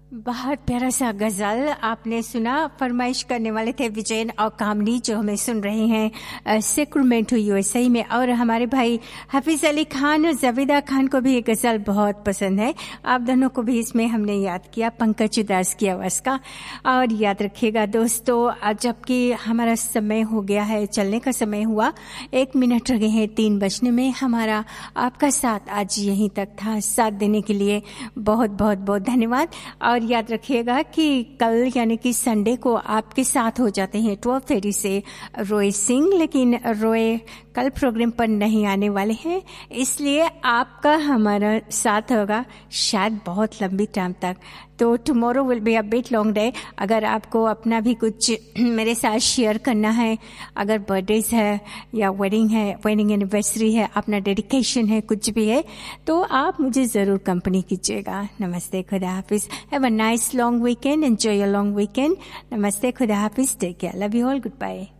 बहुत प्यारा सा गजल आपने सुना। फरमाइश करने वाले थे विजयन और कामनी, जो हमें सुन रहे हैं सेक्रेमेंटो यूएसए में। और हमारे भाई हफीज अली खान और जबीदा खान को भी ये गजल बहुत पसंद है। आप दोनों को भी इसमें हमने याद किया, पंकज उदास की आवाज का। और याद रखिएगा दोस्तों, जबकि हमारा समय हो गया है, चलने का समय हुआ, 1 मिनट रह गए हैं 3 बजने में। हमारा आपका साथ आज यहीं तक था। साथ देने के लिए बहुत बहुत बहुत धन्यवाद। और याद रखिएगा कि कल यानी कि संडे को आपके साथ हो जाते हैं 12 फेरी से रोए सिंह, लेकिन रोए कल प्रोग्राम पर नहीं आने वाले हैं, इसलिए आपका हमारा साथ होगा शायद बहुत लंबी टाइम तक। तो tomorrow will be a bit long day. अगर आपको अपना भी कुछ मेरे साथ शेयर करना है, अगर बर्थडेज है या वेडिंग है, वेडिंग एनिवर्सरी है, अपना डेडिकेशन है, कुछ भी है, तो आप मुझे ज़रूर कंपनी कीजिएगा। नमस्ते, खुदा हाफिज। Have a nice long weekend, enjoy your long weekend. नमस्ते, खुदा हाफिज, take care, love you all, good bye.